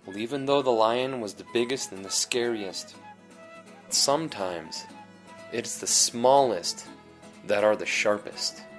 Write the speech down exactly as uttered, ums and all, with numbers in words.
Well, even though the lion was the biggest and the scariest, sometimes it's the smallest that are the sharpest.